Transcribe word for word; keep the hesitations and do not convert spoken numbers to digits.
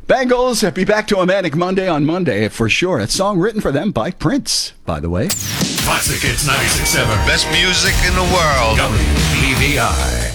Bengals, be back to a Manic Monday on Monday for sure. A song written for them by Prince, by the way. Classic Hits ninety-six point seven. Best music in the world. W B V I.